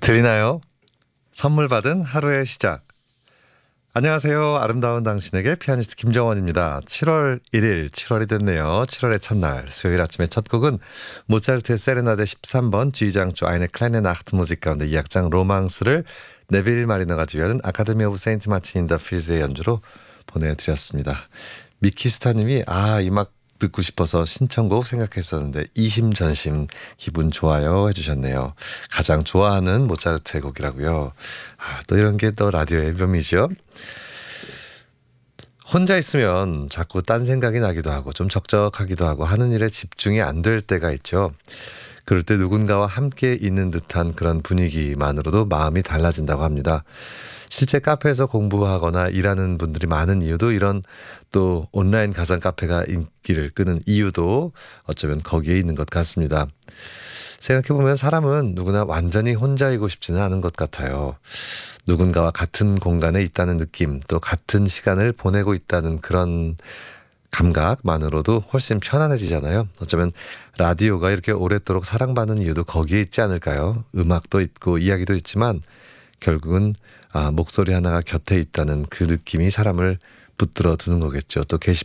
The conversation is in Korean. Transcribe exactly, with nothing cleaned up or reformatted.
들리나요? 선물 받은 하루의 시작. 안녕하세요. 아름다운 당신에게 피아니스트 김정원입니다. 칠월 일일, 칠월이 됐네요. 칠월의 첫날, 수요일 아침의 첫 곡은 모차르트의 세레나데 십삼 번 G장조 아이네 클라이네 나흐트 무직 가운데 이 악장 로망스를 네빌 마리너가 지휘하는 아카데미 오브 세인트 마틴 인 더 필즈의 연주로 보내드렸습니다. 미키스타님이 아, 이 막 듣고 싶어서 신청곡 생각했었는데 이심전심 기분 좋아요 해주셨네요. 가장 좋아하는 모차르트의 곡이라고요. 아, 또 이런 게 또 라디오의 묘미죠. 혼자 있으면 자꾸 딴 생각이 나기도 하고 좀 적적하기도 하고 하는 일에 집중이 안 될 때가 있죠. 그럴 때 누군가와 함께 있는 듯한 그런 분위기만으로도 마음이 달라진다고 합니다. 실제 카페에서 공부하거나 일하는 분들이 많은 이유도 이런 또 온라인 가상 카페가 인기를 끄는 이유도 어쩌면 거기에 있는 것 같습니다. 생각해보면 사람은 누구나 완전히 혼자이고 싶지는 않은 것 같아요. 누군가와 같은 공간에 있다는 느낌, 또 같은 시간을 보내고 있다는 그런 감각만으로도 훨씬 편안해지잖아요. 어쩌면 라디오가 이렇게 오랫도록 사랑받는 이유도 거기에 있지 않을까요? 음악도 있고 이야기도 있지만 결국은 아, 목소리 하나가 곁에 있다는 그 느낌이 사람을 붙들어 두는 거겠죠. 또 게시